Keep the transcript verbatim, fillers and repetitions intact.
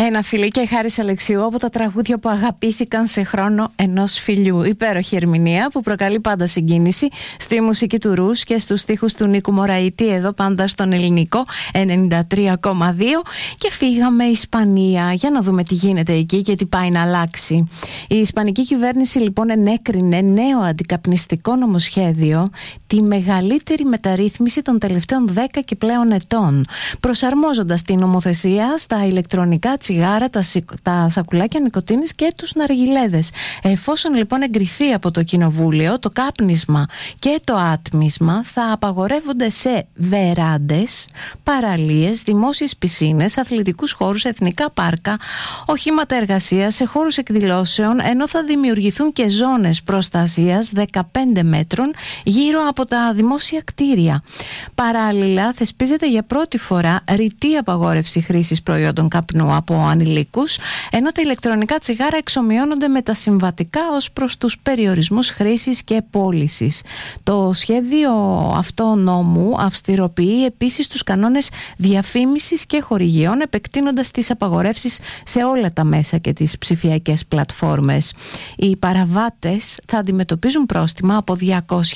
Ένα φιλί και Χάρης Αλεξιού από τα τραγούδια που αγαπήθηκαν σε χρόνο ενός φιλιού. Υπέροχη ερμηνεία που προκαλεί πάντα συγκίνηση στη μουσική του Ρους και στους στίχους του Νίκου Μωραήτη, εδώ πάντα στον Ελληνικό ενενήντα τρία κόμμα δύο. Και φύγαμε Ισπανία για να δούμε τι γίνεται εκεί και τι πάει να αλλάξει. Η Ισπανική κυβέρνηση λοιπόν ενέκρινε νέο αντικαπνιστικό νομοσχέδιο, τη μεγαλύτερη μεταρρύθμιση των τελευταίων δέκα και πλέον ετών, προσαρμόζοντας την νομοθεσία στα ηλεκτρονικά τσιγάρα, τα, τα σακουλάκια νοικοτήνης και τους ναργιλέδες. Εφόσον λοιπόν εγκριθεί από το Κοινοβούλιο, το κάπνισμα και το άτμισμα θα απαγορεύονται σε βεράντες, παραλίες, δημόσιες πισίνες, αθλητικούς χώρους, εθνικά πάρκα, οχήματα εργασίας, σε χώρους εκδηλώσεων, ενώ θα δημιουργηθούν και ζώνες προστασίας δεκαπέντε μέτρων γύρω από τα δημόσια κτίρια. Παράλληλα, θεσπίζεται για πρώτη φορά ρητή απαγόρευση χρήσης προϊόντων καπνού από ανηλίκους, ενώ τα ηλεκτρονικά τσιγάρα εξομοιώνονται με τα συμβατικά ως προς τους περιορισμούς χρήσης και πώλησης. Το σχέδιο αυτό νόμου αυστηροποιεί επίσης τους κανόνες διαφήμισης και χορηγιών, επεκτείνοντας τις απαγορεύσεις σε όλα τα μέσα και τις ψηφιακές πλατφόρμες. Οι παραβάτες θα αντιμετωπίζουν πρόστιμα από διακόσια